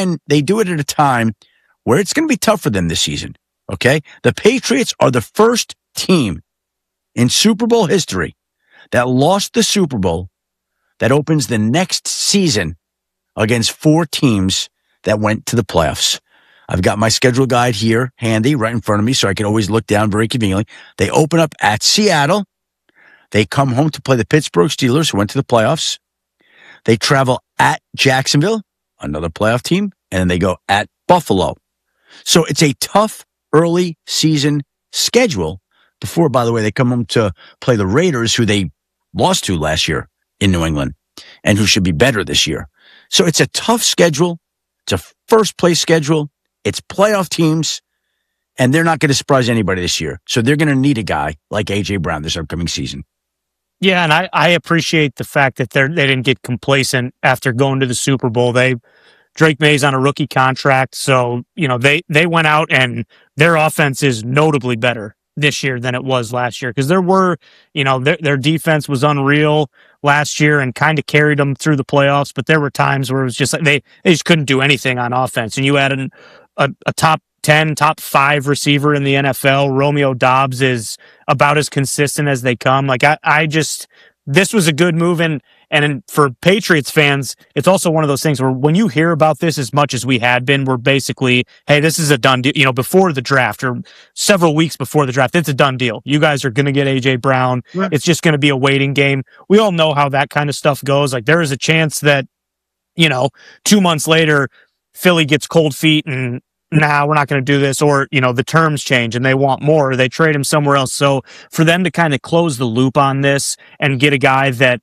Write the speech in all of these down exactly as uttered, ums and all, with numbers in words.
again, they do it at a time where it's going to be tough for them this season, okay? The Patriots are the first team in Super Bowl history that lost the Super Bowl that opens the next season against four teams that went to the playoffs. I've got my schedule guide here handy right in front of me so I can always look down very conveniently. They open up at Seattle. They come home to play the Pittsburgh Steelers, who went to the playoffs. They travel at Jacksonville, another playoff team, and then they go at Buffalo. So it's a tough early season schedule before, by the way, they come home to play the Raiders, who they lost to last year in New England and who should be better this year. So it's a tough schedule. It's a first-place schedule. It's playoff teams, and they're not going to surprise anybody this year. So they're going to need a guy like A J. Brown this upcoming season. Yeah, and I, I appreciate the fact that they they didn't get complacent after going to the Super Bowl. They Drake May's on a rookie contract, so you know they they went out and their offense is notably better this year than it was last year, because there were, you know, their their defense was unreal last year and kind of carried them through the playoffs, but there were times where it was just like they, they just couldn't do anything on offense. And you had an, a, a top ten, top five receiver in the N F L. Romeo Doubs is about as consistent as they come. Like I, I just, this was a good move. And, and for Patriots fans, it's also one of those things where when you hear about this as much as we had been, we're basically, hey, this is a done deal. You know, before the draft or several weeks before the draft, it's a done deal. You guys are going to get A J. Brown. Yeah. It's just going to be a waiting game. We all know how that kind of stuff goes. Like there is a chance that, you know, two months later, Philly gets cold feet and nah, we're not going to do this, or, you know, the terms change and they want more, or they trade him somewhere else. So for them to kind of close the loop on this and get a guy that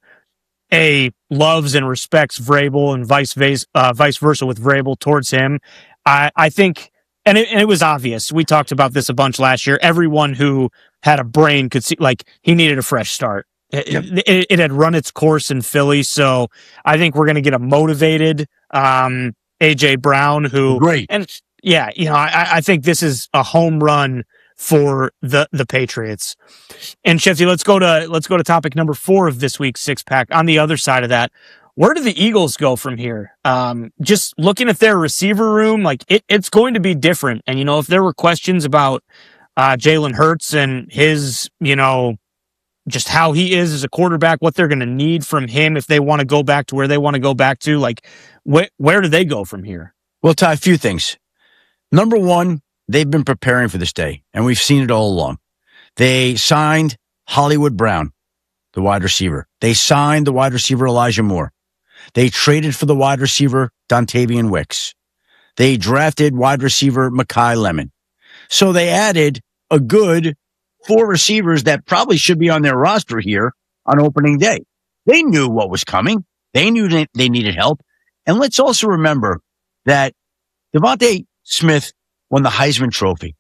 A, loves and respects Vrabel and vice versa, uh, vice versa with Vrabel towards him, I, I think, and it, and it was obvious. We talked about this a bunch last year. Everyone who had a brain could see, like, he needed a fresh start. It, yep. it, it had run its course in Philly, so I think we're going to get a motivated um, A J. Brown who, great, and yeah, you know, I, I think this is a home run for the the Patriots. And Shefty, let's go to let's go to topic number four of this week's six pack. On the other side of that, where do the Eagles go from here? Um, just looking at their receiver room, like it, it's going to be different. And you know, if there were questions about uh, Jalen Hurts and his, you know, just how he is as a quarterback, what they're going to need from him if they want to go back to where they want to go back to, like wh- where do they go from here? Well, Ty, a few things. Number one, they've been preparing for this day, and we've seen it all along. They signed Hollywood Brown, the wide receiver. They signed the wide receiver Elijah Moore. They traded for the wide receiver Dontavian Wicks. They drafted wide receiver Mekhi Lemon. So they added a good four receivers that probably should be on their roster here on opening day. They knew what was coming. They knew that they needed help. And let's also remember that Devontae Smith won the Heisman Trophy.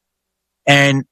And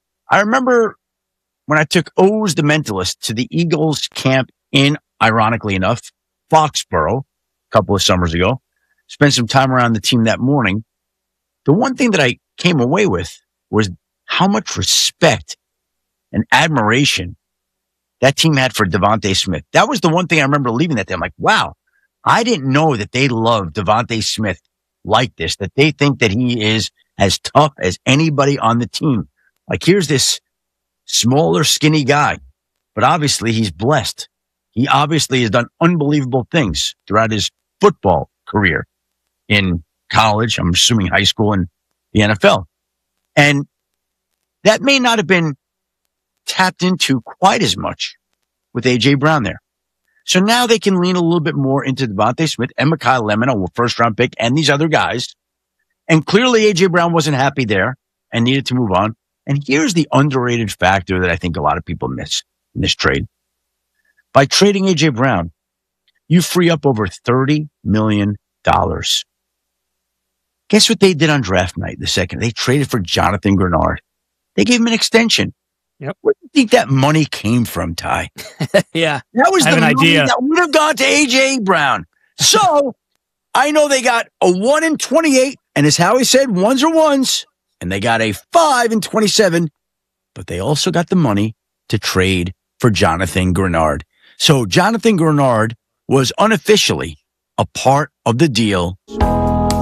I remember when I took O's the Mentalist to the Eagles camp in, ironically enough, Foxborough a couple of summers ago, spent some time around the team that morning. The one thing that I came away with was how much respect and admiration that team had for Devontae Smith. That was the one thing I remember leaving that day. I'm like, wow, I didn't know that they love Devontae Smith like this, that they think that he is as tough as anybody on the team. Like, here's this smaller, skinny guy, but obviously he's blessed. He obviously has done unbelievable things throughout his football career in college, I'm assuming high school, and the N F L. And that may not have been tapped into quite as much with A J. Brown there. So now they can lean a little bit more into Devontae Smith and Mekhi Lemon, a first-round pick, and these other guys. And clearly A J. Brown wasn't happy there and needed to move on. And here's the underrated factor that I think a lot of people miss in this trade. By trading A J. Brown, you free up over thirty million dollars. Guess what they did on draft night the second? They traded for Jonathan Grenard. They gave him an extension. Yep. Where do you think that money came from, Ty? Yeah. That was I the have an money idea. that would have gone to A J. Brown. So I know they got a one in twenty-eight, and as Howie said, ones are ones, and they got a five in twenty-seven, but they also got the money to trade for Jonathan Grenard. So Jonathan Grenard was unofficially a part of the deal.